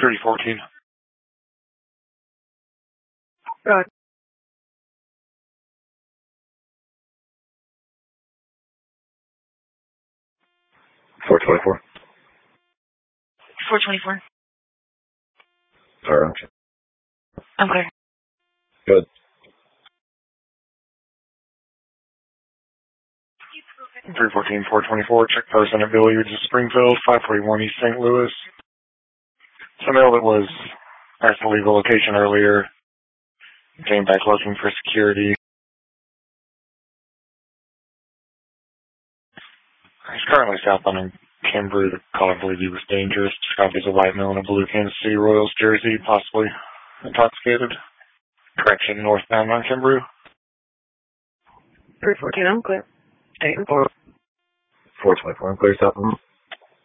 3014. Right. 424. 424. Sorry, I'm clear. good. 314, 424, check person at Billiards of Springfield, 541 East St. Louis. Some male that was asked to leave the location earlier came back looking for security. He's currently southbound in Kimbrough. The caller believed he was dangerous. Described as a white male in a blue Kansas City Royals jersey, possibly intoxicated. Correction, northbound on Kimbrough. 314, I'm clear. 8 and 4. 424, I'm clear southbound.